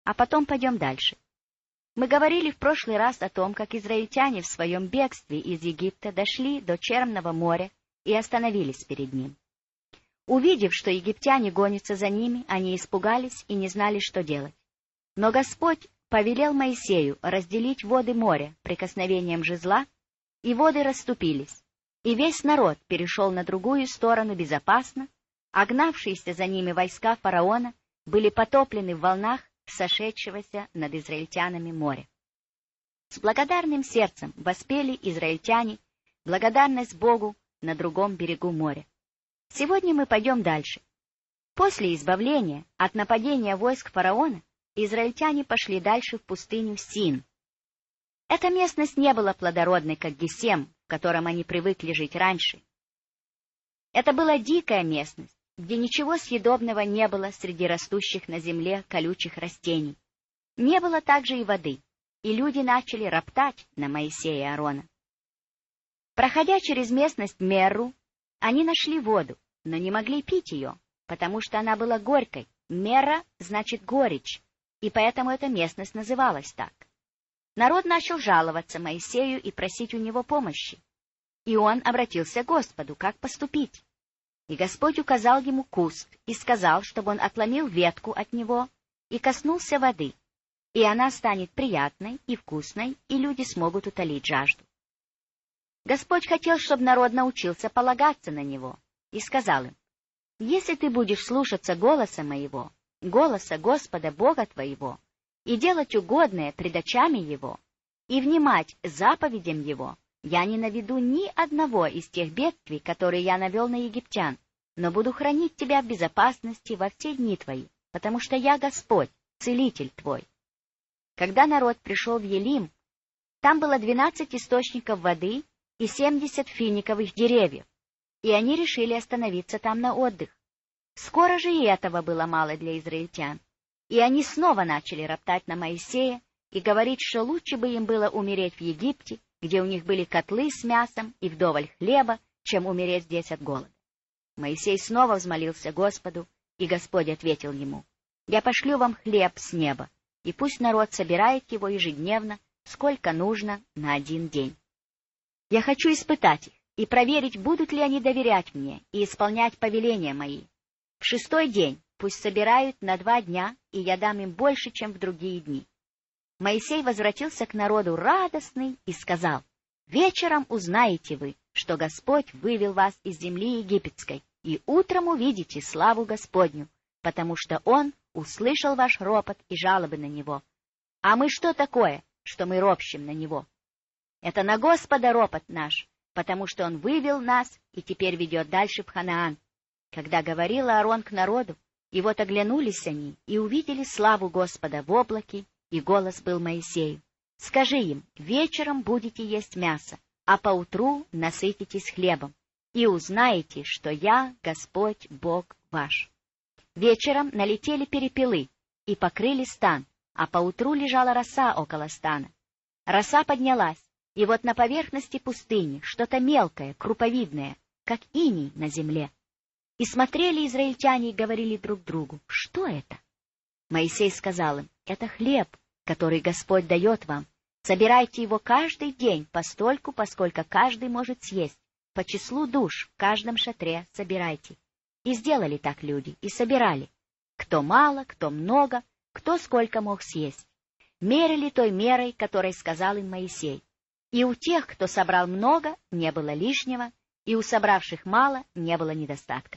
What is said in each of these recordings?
а потом пойдем дальше. Мы говорили в прошлый раз о том, как израильтяне в своем бегстве из Египта дошли до Черного моря и остановились перед ним. Увидев, что египтяне гонятся за ними, они испугались и не знали, что делать. Но Господь повелел Моисею разделить воды моря прикосновением жезла, и воды расступились, и весь народ перешел на другую сторону безопасно, а гнавшиеся за ними войска фараона были потоплены в волнах сошедшегося над израильтянами моря. С благодарным сердцем воспели израильтяне благодарность Богу на другом берегу моря. Сегодня мы пойдем дальше. После избавления от нападения войск фараона израильтяне пошли дальше в пустыню Син. Эта местность не была плодородной, как Гесем, в котором они привыкли жить раньше. Это была дикая местность, где ничего съедобного не было среди растущих на земле колючих растений. Не было также и воды, и люди начали роптать на Моисея и Аарона. Проходя через местность Мерру, они нашли воду, но не могли пить ее, потому что она была горькой. Мерра значит горечь, и поэтому эта местность называлась так. Народ начал жаловаться Моисею и просить у него помощи. И он обратился к Господу, как поступить. И Господь указал ему куст и сказал, чтобы он отломил ветку от него и коснулся воды, и она станет приятной и вкусной, и люди смогут утолить жажду. Господь хотел, чтобы народ научился полагаться на него, и сказал им: «Если ты будешь слушаться голоса моего, голоса Господа Бога твоего, и делать угодное пред очами его, и внимать заповедям его, я не наведу ни одного из тех бедствий, которые я навел на египтян, но буду хранить тебя в безопасности во все дни твои, потому что я Господь, целитель твой». Когда народ пришел в Елим, там было 12 источников воды и 70 финиковых деревьев, и они решили остановиться там на отдых. Скоро же и этого было мало для израильтян, и они снова начали роптать на Моисея и говорить, что лучше бы им было умереть в Египте, где у них были котлы с мясом и вдоволь хлеба, чем умереть здесь от голода. Моисей снова взмолился Господу, и Господь ответил ему: «Я пошлю вам хлеб с неба, и пусть народ собирает его ежедневно, сколько нужно на один день. Я хочу испытать их и проверить, будут ли они доверять мне и исполнять повеления мои. В 6-й день пусть собирают на 2 дня, и я дам им больше, чем в другие дни». Моисей возвратился к народу радостный и сказал: «Вечером узнаете вы, что Господь вывел вас из земли египетской, и утром увидите славу Господню, потому что Он услышал ваш ропот и жалобы на Него. А мы что такое, что мы ропщем на Него? Это на Господа ропот наш, потому что Он вывел нас и теперь ведет дальше в Ханаан». Когда говорил Аарон к народу, и вот оглянулись они и увидели славу Господа в облаке, и голос был Моисею: «Скажи им, вечером будете есть мясо, а поутру насытитесь хлебом, и узнаете, что я Господь Бог ваш». Вечером налетели перепелы и покрыли стан, а поутру лежала роса около стана. Роса поднялась, и вот на поверхности пустыни что-то мелкое, круповидное, как иней на земле. И смотрели израильтяне и говорили друг другу: «Что это?» Моисей сказал им: «Это хлеб, который Господь дает вам. Собирайте его каждый день постольку, поскольку каждый может съесть. По числу душ в каждом шатре собирайте». И сделали так люди, и собирали. Кто мало, кто много, кто сколько мог съесть. Мерили той мерой, которой сказал им Моисей. И у тех, кто собрал много, не было лишнего, и у собравших мало не было недостатка.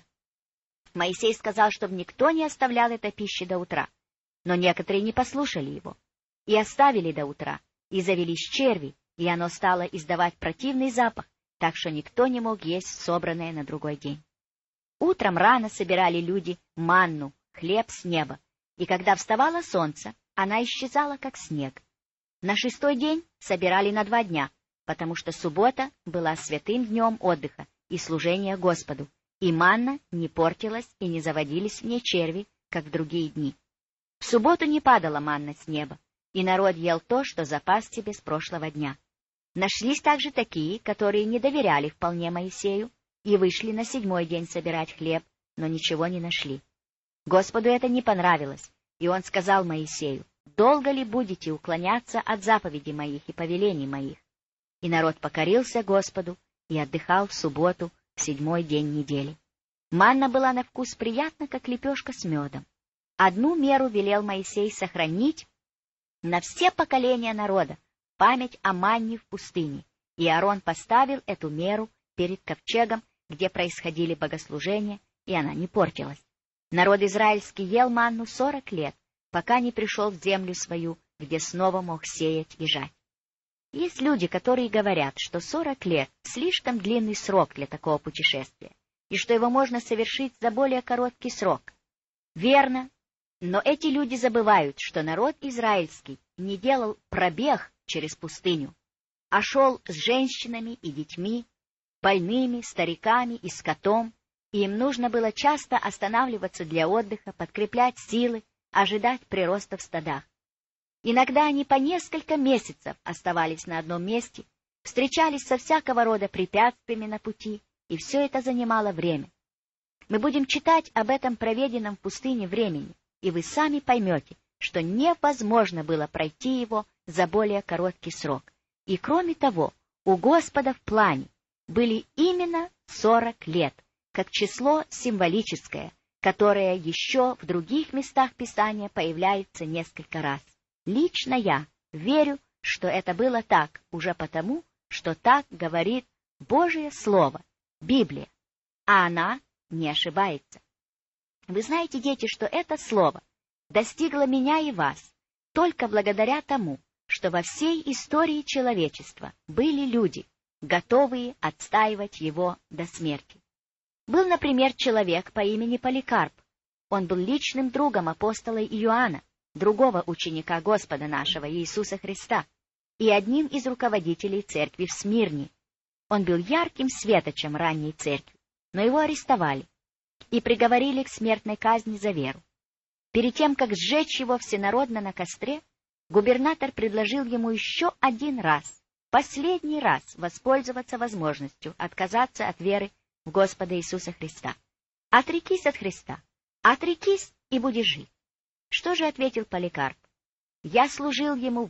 Моисей сказал, чтобы никто не оставлял этой пищи до утра. Но некоторые не послушали его, и оставили до утра, и завелись черви, и оно стало издавать противный запах, так что никто не мог есть собранное на другой день. Утром рано собирали люди манну, хлеб с неба, и когда вставало солнце, она исчезала, как снег. На 6-й день собирали на 2 дня, потому что суббота была святым днем отдыха и служения Господу, и манна не портилась и не заводились в ней черви, как в другие дни. В субботу не падала манна с неба, и народ ел то, что запас себе с прошлого дня. Нашлись также такие, которые не доверяли вполне Моисею, и вышли на 7-й день собирать хлеб, но ничего не нашли. Господу это не понравилось, и он сказал Моисею: долго ли будете уклоняться от заповедей моих и повелений моих? И народ покорился Господу и отдыхал в субботу, в 7-й день недели. Манна была на вкус приятна, как лепешка с медом. Одну меру велел Моисей сохранить на все поколения народа, память о манне в пустыне, и Аарон поставил эту меру перед ковчегом, где происходили богослужения, и она не портилась. Народ израильский ел манну 40 лет, пока не пришел в землю свою, где снова мог сеять и жать. Есть люди, которые говорят, что 40 лет — слишком длинный срок для такого путешествия, и что его можно совершить за более короткий срок. Верно, но эти люди забывают, что народ израильский не делал пробег через пустыню, а шел с женщинами и детьми, больными, стариками и скотом, и им нужно было часто останавливаться для отдыха, подкреплять силы, ожидать прироста в стадах. Иногда они по несколько месяцев оставались на одном месте, встречались со всякого рода препятствиями на пути, и все это занимало время. Мы будем читать об этом проведенном в пустыне времени, и вы сами поймете, что невозможно было пройти его за более короткий срок. И кроме того, у Господа в плане были именно 40 лет, как число символическое, которое еще в других местах Писания появляется несколько раз. Лично я верю, что это было так, уже потому, что так говорит Божье Слово, Библия, а она не ошибается. Вы знаете, дети, что это Слово достигло меня и вас только благодаря тому, что во всей истории человечества были люди, готовые отстаивать его до смерти. Был, например, человек по имени Поликарп. Он был личным другом апостола Иоанна, другого ученика Господа нашего Иисуса Христа, и одним из руководителей церкви в Смирне. Он был ярким светочем ранней церкви, но его арестовали и приговорили к смертной казни за веру. Перед тем, как сжечь его всенародно на костре, губернатор предложил ему еще один раз, последний раз воспользоваться возможностью отказаться от веры в Господа Иисуса Христа. Отрекись от Христа, отрекись и будешь жить. Что же ответил Поликарп? Я служил ему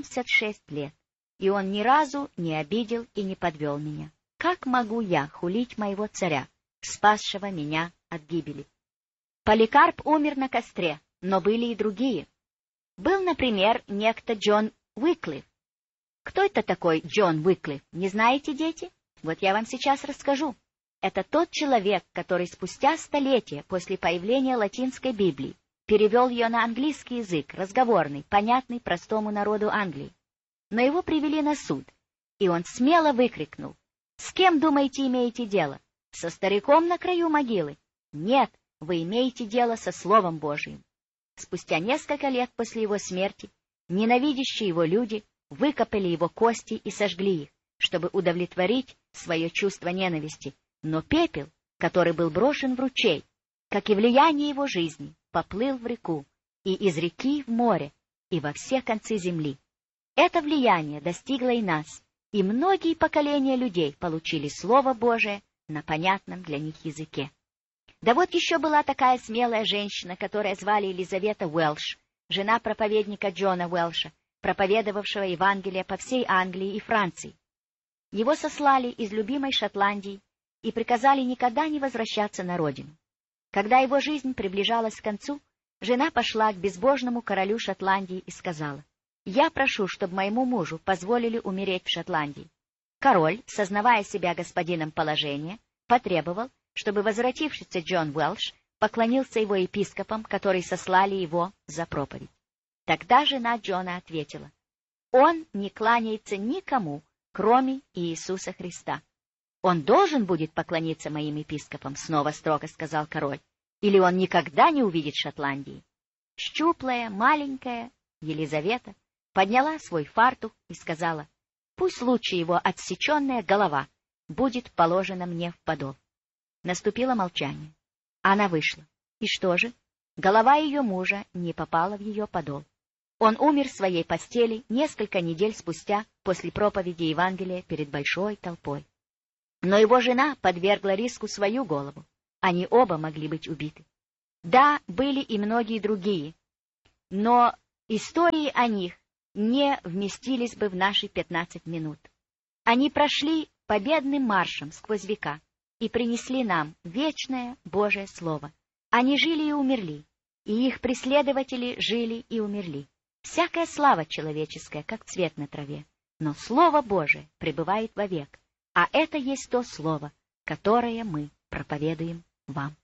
86 лет, и он ни разу не обидел и не подвел меня. Как могу я хулить моего царя, спасшего меня от гибели? Поликарп умер на костре, но были и другие. Был, например, некто Джон Уиклиф. Кто это такой Джон Уиклиф, не знаете, дети? Вот я вам сейчас расскажу. Это тот человек, который спустя столетия после появления латинской Библии перевел ее на английский язык, разговорный, понятный простому народу Англии. Но его привели на суд, и он смело выкрикнул: «С кем, думаете, имеете дело? Со стариком на краю могилы? Нет, вы имеете дело со Словом Божиим». Спустя несколько лет после его смерти ненавидящие его люди выкопали его кости и сожгли их, чтобы удовлетворить свое чувство ненависти. Но пепел, который был брошен в ручей, как и влияние его жизни, поплыл в реку, и из реки в море, и во все концы земли. Это влияние достигло и нас, и многие поколения людей получили Слово Божие на понятном для них языке. Да вот еще была такая смелая женщина, которая звали Елизавета Уэлш, жена проповедника Джона Уэлша, проповедовавшего Евангелие по всей Англии и Франции. Его сослали из любимой Шотландии и приказали никогда не возвращаться на родину. Когда его жизнь приближалась к концу, жена пошла к безбожному королю Шотландии и сказала: «Я прошу, чтобы моему мужу позволили умереть в Шотландии». Король, сознавая себя господином положения, потребовал, чтобы возвратившийся Джон Уэлш поклонился его епископам, которые сослали его за проповедь. Тогда жена Джона ответила: «Он не кланяется никому, кроме Иисуса Христа». «Он должен будет поклониться моим епископам», — снова строго сказал король, «или он никогда не увидит Шотландии». Щуплая, маленькая Елизавета подняла свой фартук и сказала: «Пусть лучше его отсеченная голова будет положена мне в подол». Наступило молчание. Она вышла. И что же? Голова ее мужа не попала в ее подол. Он умер в своей постели несколько недель спустя после проповеди Евангелия перед большой толпой. Но его жена подвергла риску свою голову. Они оба могли быть убиты. Да, были и многие другие. Но Истории о них не вместились бы в наши 15 минут. Они прошли победным маршем сквозь века и принесли нам вечное Божие Слово. Они жили и умерли, и их преследователи жили и умерли. Всякая слава человеческая, как цвет на траве, но Слово Божие пребывает вовек, а это есть то Слово, которое мы проповедуем вам.